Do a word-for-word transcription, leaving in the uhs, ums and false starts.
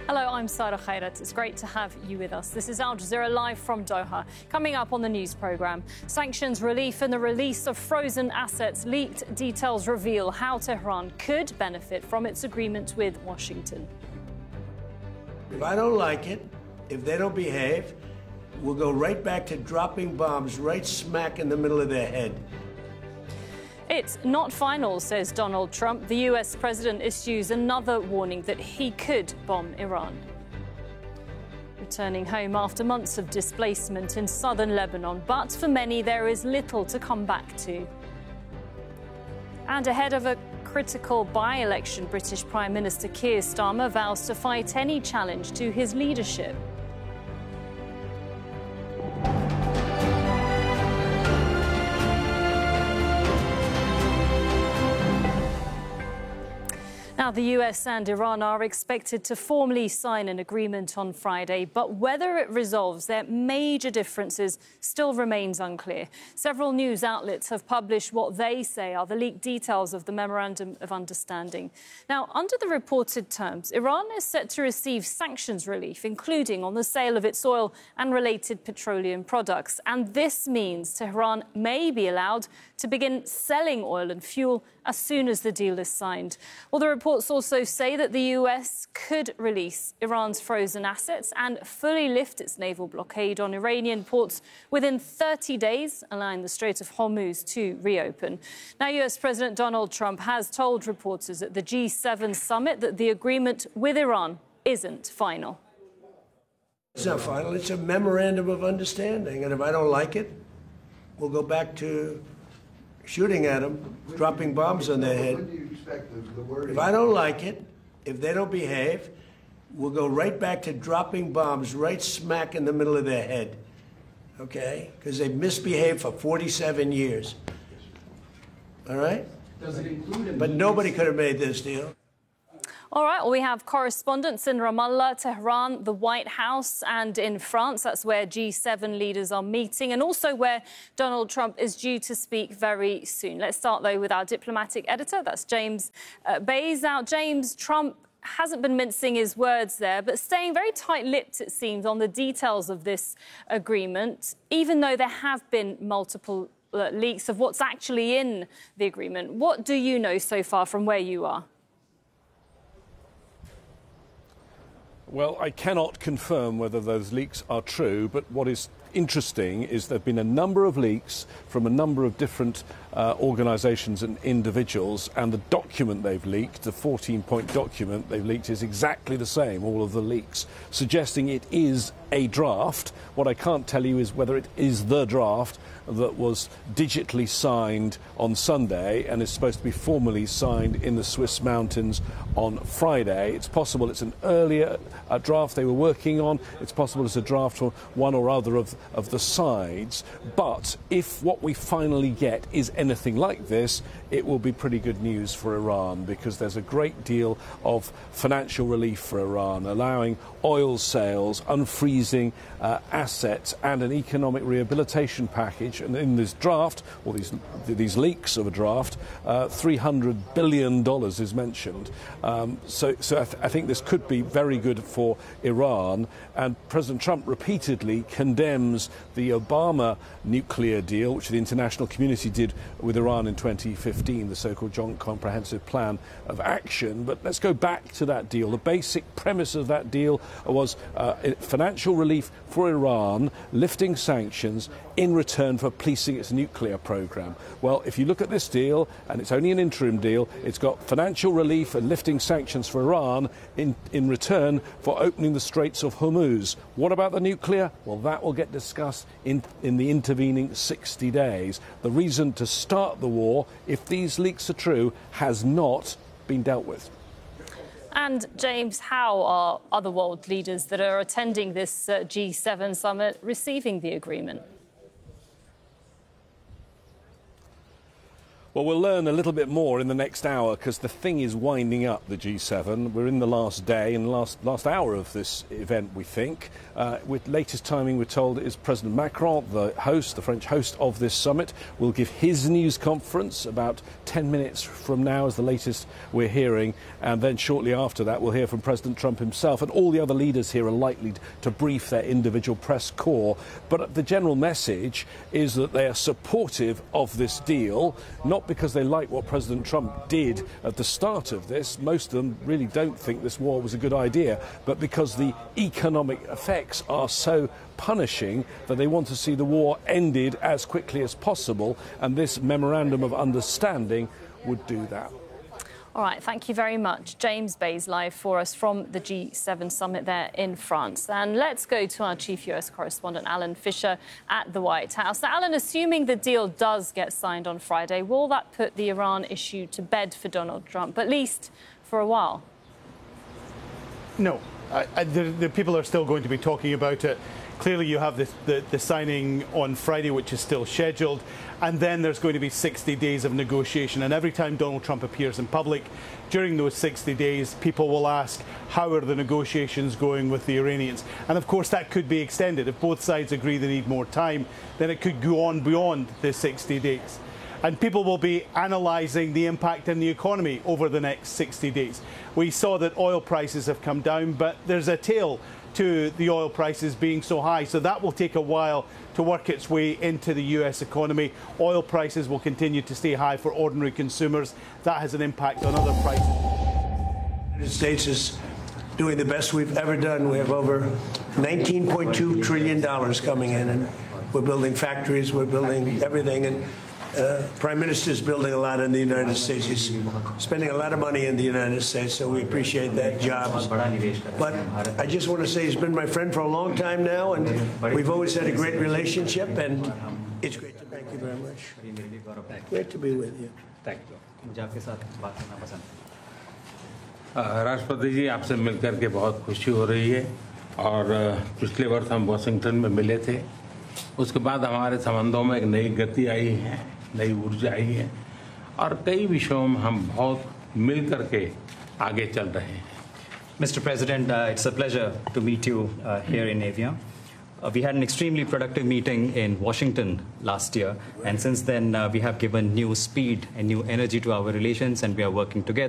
Hello, I'm Sarah Khairat. It's great to have you with us. This is Al Jazeera live from Doha. Coming up on the news programme, sanctions relief and the release of frozen assets. Leaked details reveal how Tehran could benefit from its agreement with Washington. If I don't like it, if they don't behave, we'll go right back to dropping bombs right smack in the middle of their head. It's not final, says Donald Trump. The U S president issues another warning that he could bomb Iran. Returning home after months of displacement in southern Lebanon, but for many there is little to come back to. And ahead of a critical by-election, British Prime Minister Keir Starmer vows to fight any challenge to his leadership. Now, the U S and Iran are expected to formally sign an agreement on Friday, but whether it resolves their major differences still remains unclear. Several news outlets have published what they say are the leaked details of the Memorandum of Understanding. Now, under the reported terms, Iran is set to receive sanctions relief, including on the sale of its oil and related petroleum products. And this means Tehran may be allowed to begin selling oil and fuel as soon as the deal is signed. Well, the reports also say that the U S could release Iran's frozen assets and fully lift its naval blockade on Iranian ports within thirty days, allowing the Strait of Hormuz to reopen. Now, U S President Donald Trump has told reporters at the G seven summit that the agreement with Iran isn't final. It's not final. It's a memorandum of understanding. And if I don't like it, we'll go back to shooting at them, dropping bombs on their head. If I don't like it, if they don't behave, we'll go right back to dropping bombs right smack in the middle of their head. Okay? Because they've misbehaved for forty-seven years. All right? Does it include? But nobody could have made this deal. All right, well, we have correspondents in Ramallah, Tehran, the White House, and in France. That's where G seven leaders are meeting, and also where Donald Trump is due to speak very soon. Let's start, though, with our diplomatic editor. That's James uh, Bays. Now, James, Trump hasn't been mincing his words there, but staying very tight-lipped, it seems, on the details of this agreement, even though there have been multiple uh, leaks of what's actually in the agreement. What do you know so far from where you are? Well, I cannot confirm whether those leaks are true, but what is interesting is there have been a number of leaks from a number of different uh, organisations and individuals, and the document they've leaked, the fourteen-point document they've leaked, is exactly the same, all of the leaks, suggesting it is a draft. What I can't tell you is whether it is the draft that was digitally signed on Sunday and is supposed to be formally signed in the Swiss mountains on Friday. It's possible it's an earlier uh, draft they were working on. It's possible it's a draft for one or other of, of the sides. But if what we finally get is anything like this, it will be pretty good news for Iran, because there's a great deal of financial relief for Iran, allowing oil sales, unfreezing uh, assets, and an economic rehabilitation package. And in this draft, or these these leaks of a draft, uh, three hundred billion dollars is mentioned. Um, so so I, th- I think this could be very good for Iran. And President Trump repeatedly condemns the Obama nuclear deal, which the international community did with Iran in twenty fifteen, the so-called Joint Comprehensive Plan of Action. But let's go back to that deal. The basic premise of that deal was uh, financial relief for Iran, lifting sanctions in return for policing its nuclear program. Well, if you look at this deal, and it's only an interim deal, it's got financial relief and lifting sanctions for Iran in, in return for opening the Straits of Hormuz. What about the nuclear? Well, that will get discussed in, in the intervening sixty days. The reason to start the war, if these leaks are true, has not been dealt with. And, James, how are other world leaders that are attending this uh, G seven summit receiving the agreement? Well, we'll learn a little bit more in the next hour because the thing is winding up, the G seven. We're in the last day and last last hour of this event, we think. Uh, with latest timing, we're told, is President Macron, the host, the French host of this summit, will give his news conference about ten minutes from now is the latest we're hearing. And then shortly after that, we'll hear from President Trump himself. And all the other leaders here are likely to brief their individual press corps. But the general message is that they are supportive of this deal, not because they like what President Trump did at the start of this. Most of them really don't think this war was a good idea, but because the economic effects are so punishing that they want to see the war ended as quickly as possible, and this memorandum of understanding would do that. All right, thank you very much. James Bayes live for us from the G seven summit there in France. And let's go to our chief U S correspondent, Alan Fisher, at the White House. Now, Alan, assuming the deal does get signed on Friday, will that put the Iran issue to bed for Donald Trump, at least for a while? No. I, I, the, the people are still going to be talking about it. Clearly, you have this, the, the signing on Friday, which is still scheduled, and then there's going to be sixty days of negotiation. And every time Donald Trump appears in public, during those sixty days, people will ask, how are the negotiations going with the Iranians? And of course, that could be extended. If both sides agree they need more time, then it could go on beyond the sixty days. And people will be analysing the impact in the economy over the next sixty days. We saw that oil prices have come down, but there's a tail to the oil prices being so high. So that will take a while to work its way into the U S economy. Oil prices will continue to stay high for ordinary consumers. That has an impact on other prices. The United States is doing the best we've ever done. We have over nineteen point two trillion dollars coming in, and we're building factories, we're building everything. And Uh, Prime Minister is building a lot in the United States. He's spending a lot of money in the United States, so we appreciate that, jobs. But I just want to say he's been my friend for a long time now, and we've always had a great relationship, and it's great to thank you very much. Great to be with you. Thank you. राष्ट्रपति जी, आपसे मिलकर के बहुत खुशी हो रही है और पिछले वर्ष हम वाशिंगटन में मिले थे। उसके बाद हमारे संबंधों में एक नई गति आई है, नई ऊर्जा आई है और कई विषयों में हम बहुत मिल करके आगे चल रहे हैं। Mister President, uh, it's a pleasure to meet you uh, here in Avia. Uh, we had an extremely productive meeting in Washington last year, and since then uh, we have given new speed and new energy to our relations, and we are working together.